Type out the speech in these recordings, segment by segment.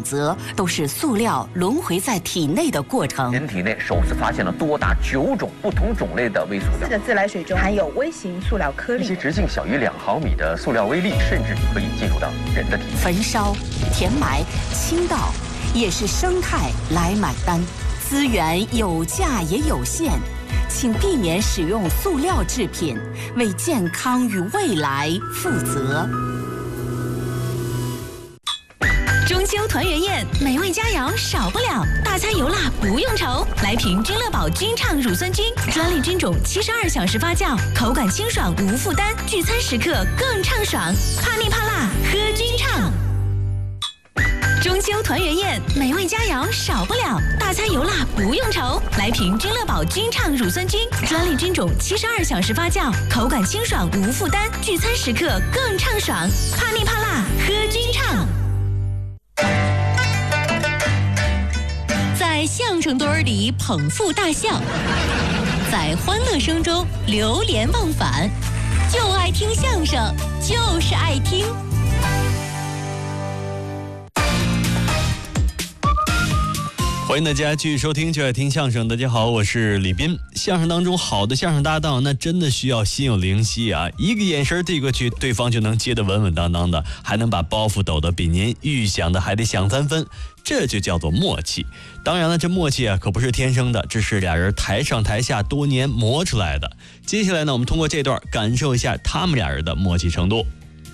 则，都是塑料轮回在体内的过程。 人体内首次发现了多达9种不同种类的微塑料。 4个自来水中含有微型塑料颗粒， 一些直径小于2毫米的塑料微粒，甚至可以进入到人的体内。 焚烧、填埋、倾倒，也是生态来买单。资源有价也有限，请避免使用塑料制品，为健康与未来负责。 中秋团圆宴，美味佳肴少不了，大餐油辣不用愁。来瓶君乐宝君畅乳酸菌，专利菌种，72小时发酵，口感清爽无负担，聚餐时刻更畅爽。怕腻怕辣，喝君畅。中秋团圆宴，美味佳肴少不了，大餐油辣不用愁。来瓶君乐宝君畅乳酸菌，专利菌种，72小时发酵，口感清爽无负担，聚餐时刻更畅爽。怕腻怕辣，喝君畅。在相声堆儿里捧腹大笑，在欢乐声中流连忘返，就爱听相声，就是爱听。 欢迎大家继续收听就爱听相声。大家好，我是李斌。相声当中好的相声搭档，那真的需要心有灵犀啊，一个眼神递过去，对方就能接得稳稳当当的，还能把包袱抖得比您预想的还得响3分，这就叫做默契。当然了，这默契啊可不是天生的，这是俩人台上台下多年磨出来的。接下来呢，我们通过这段感受一下他们俩人的默契程度。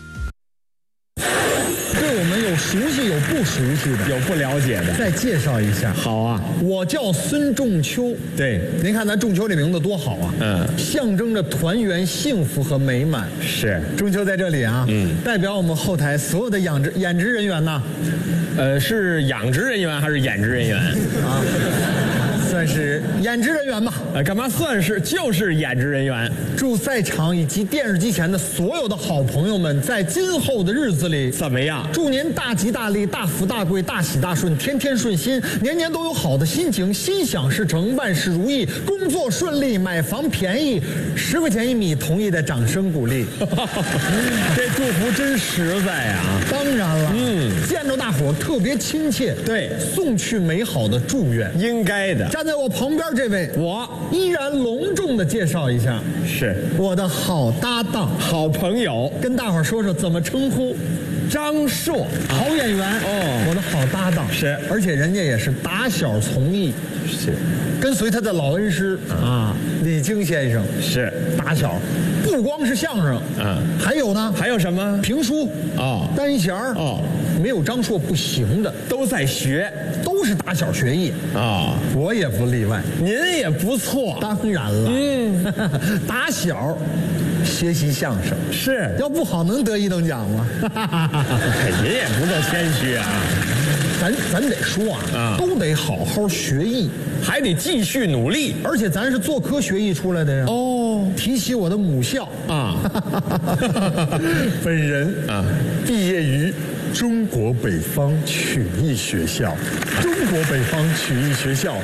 对我们有熟悉有不熟悉的， 有不了解的， 再介绍一下。 好啊， 我叫孙仲秋。 对， 您看咱仲秋这名字多好啊，象征着团圆、幸福和美满。 是， 仲秋在这里啊，代表我们后台所有的演职人员呐， 是养殖人员还是演职人员啊？算是演职人员吧。 干嘛算是？就是演职人员。 祝在场以及电视机前的所有的好朋友们，在今后的日子里怎么样？ 祝您大吉大利、大富大贵、大喜大顺、天天顺心，年年都有好的心情，心想事成，万事如意，工作顺利，买房便宜，10块钱1米，同意的掌声鼓励。 这祝福真实在啊！ 当然了，见着大伙特别亲切， 对， 送去美好的祝愿， 应该的。 站在我旁边这位， 我依然隆重的介绍一下， 是我的好搭档、 好朋友， 跟大伙儿说说怎么称呼。 张硕， 好演员哦，我的好搭档是， 而且人家也是打小从艺， 是跟随他的老恩师啊李菁先生， 是打小不光是相声，还有呢， 还有什么评书哦， 单弦儿哦， 没有张硕不行的， 都在学， 都是打小学艺啊， 我也不例外， 您也不错， 当然了，打小学习相声是， 要不好能得1等奖吗？ 您也不够谦虚啊！ 咱得说啊，都得好好学艺， 还得继续努力， 而且咱是做科学艺出来的呀。 哦， 提起我的母校啊， 本人啊毕业于中国北方曲艺学校，中国北方曲艺学校。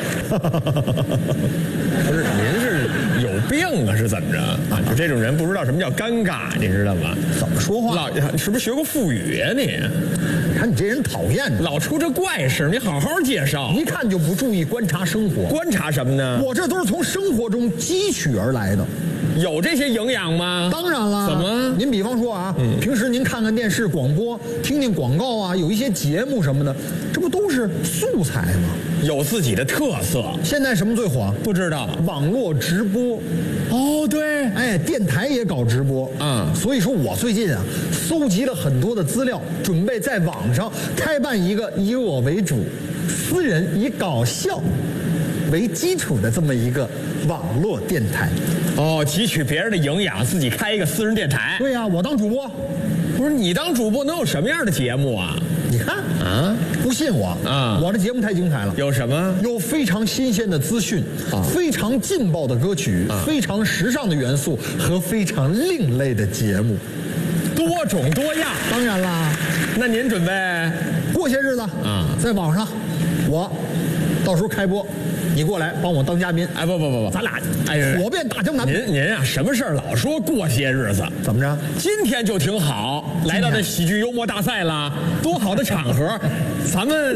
不是，您是有病啊？是怎么着啊？就这种人不知道什么叫尴尬，你知道吗？ 怎么说话？ 是不是学过腹语啊？你看你这人讨厌， 老出这怪事，你好好介绍。 一看就不注意观察生活。 观察什么呢？ 我这都是从生活中汲取而来的。 有这些营养吗？ 当然了。 怎么？ 您比方说啊，平时您看看电视广播，听听广告啊，有一些节目什么的，这不都是素材吗？ 有自己的特色。 现在什么最火？ 不知道。 网络直播。 哦，对， 哎，电台也搞直播。所以说我最近啊，搜集了很多的资料，准备在网上开办一个以我为主、私人以搞笑为基础的这么一个网络电台。 哦，汲取别人的营养，自己开一个私人电台。 对呀，我当主播。 不是你当主播能有什么样的节目啊？ 你看啊，不信我啊，我的节目太精彩了。 有什么？ 有非常新鲜的资讯，非常劲爆的歌曲，非常时尚的元素和非常另类的节目， 多种多样。 当然啦， 那您准备过些日子在网上，我到时候开播。你过来帮我当嘉宾。 哎，不， 咱俩火遍大江南北。 您啊，什么事儿老说过些日子？ 怎么着？ 今天就挺好，来到这喜剧幽默大赛了，多好的场合，咱们。